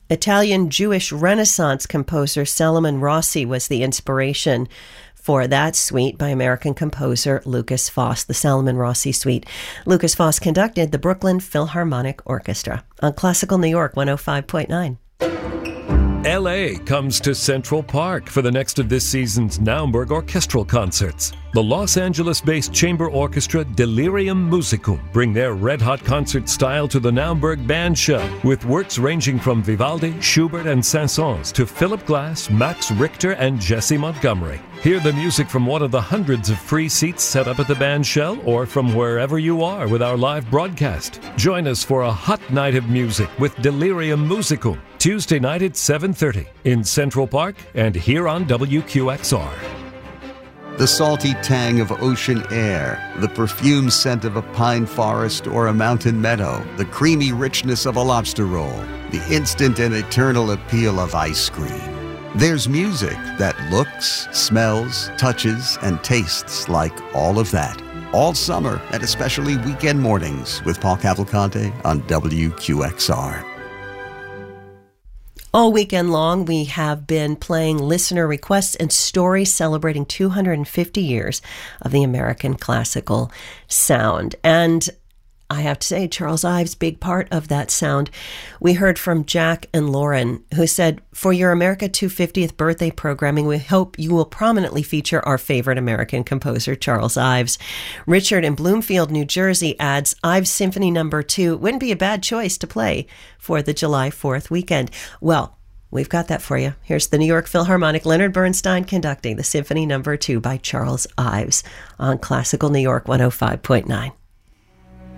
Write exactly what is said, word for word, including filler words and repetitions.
Italian Jewish Renaissance composer Salomon Rossi was the inspiration for that suite by American composer Lukas Foss, the Salomon Rossi Suite. Lukas Foss conducted the Brooklyn Philharmonic Orchestra on Classical New York one oh five point nine. L A comes to Central Park for the next of this season's Naumburg Orchestral Concerts. The Los Angeles-based chamber orchestra Delirium Musicum bring their red-hot concert style to the Naumburg Band Show, with works ranging from Vivaldi, Schubert, and Saint-Saëns to Philip Glass, Max Richter, and Jesse Montgomery. Hear the music from one of the hundreds of free seats set up at the band shell or from wherever you are with our live broadcast. Join us for a hot night of music with Delirium Musicum, Tuesday night at seven thirty in Central Park and here on W Q X R. The salty tang of ocean air, the perfume scent of a pine forest or a mountain meadow, the creamy richness of a lobster roll, the instant and eternal appeal of ice cream. There's music that looks, smells, touches, and tastes like all of that. All summer and especially weekend mornings with Paul Cavalcante on W Q X R. All weekend long, we have been playing listener requests and stories celebrating two hundred fifty years of the American classical sound. And I have to say, Charles Ives, big part of that sound. We heard from Jack and Lauren, who said, for your America two hundred fiftieth birthday programming, we hope you will prominently feature our favorite American composer, Charles Ives. Richard in Bloomfield, New Jersey adds, Ives Symphony Number Two wouldn't be a bad choice to play for the July fourth weekend. Well, we've got that for you. Here's the New York Philharmonic, Leonard Bernstein conducting the Symphony Number Two by Charles Ives on Classical New York one oh five point nine.